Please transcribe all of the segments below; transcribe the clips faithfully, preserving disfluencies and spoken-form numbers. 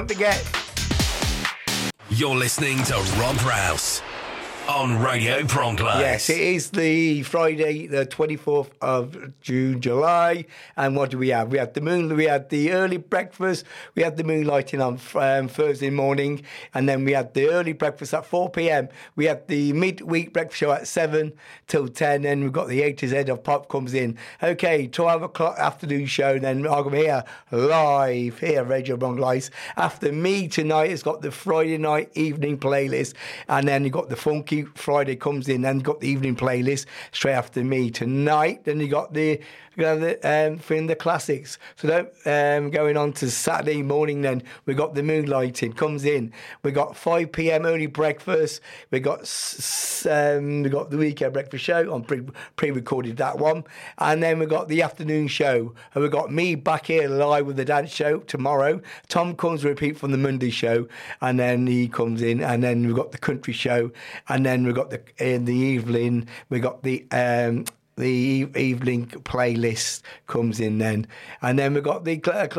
Don't forget. You're listening to Rob Rouse on Radio Bronglice. Yes, it is the Friday, the twenty-fourth of June, July. And what do we have? We have the moon. We had the early breakfast. We had the moonlighting on um, Thursday morning, and then we had the early breakfast at four p.m. We had the midweek breakfast show at seven till ten, and we've got the A to Z of pop comes in. Okay, twelve o'clock afternoon show. Then I'm here live here, Radio Bronglice. After me tonight, it's got the Friday night evening playlist, and then you got the funky Friday comes in, and got the evening playlist straight after me tonight. Then you got the you got the um, from the classics. So don't um, going on to Saturday morning. Then we got the moonlighting comes in. We got five p.m. early breakfast. We got um, we got the weekend breakfast show. I'm pre pre-recorded that one, and then we got the afternoon show. And we got me back here live with the dance show tomorrow. Tom comes to repeat from the Monday show, and then he comes in, and then we've got the country show, and then we've got the in the evening we got the um the evening playlist comes in then, and then we've got the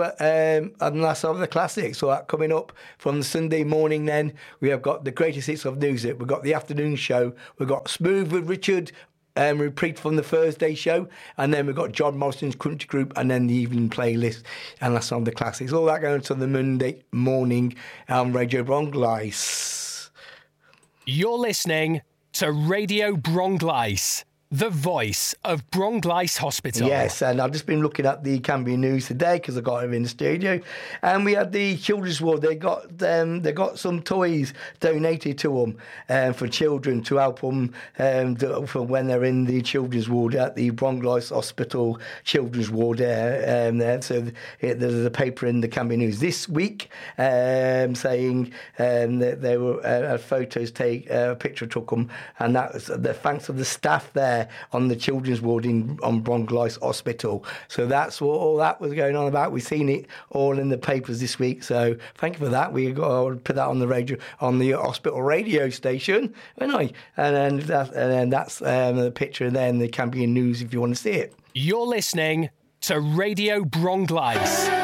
um and that's of the classics. So that coming up from the Sunday morning, then we have got the greatest hits of music. We've got the afternoon show. We've got Smooth with Richard, Um, repeat from the Thursday show, and then we've got John Morrison's country group, and then the evening playlist, and that's on the classics. All that going to the Monday morning on Radio Bronglice. You're listening to Radio Bronglice, the voice of Bronglice Hospital. Yes, and I've just been looking at the Cambian News today because I got him in the studio, and we had the children's ward. They got um, they got some toys donated to them um, for children to help them um, do, for when they're in the children's ward at the Bronglice Hospital children's ward there. Um, there. So it, there's a paper in the Cambian News this week um, saying um, that there were uh, photos take uh, a picture took them, and that was the thanks of the staff there on the children's ward in on Bronglice Hospital. So that's what all that was going on about. We've seen it all in the papers this week. So thank you for that. We got to put that on the radio on the hospital radio station, haven't I? And then that, and then that's um, the picture there in the Cambian News if you want to see it. You're listening to Radio Bronglice.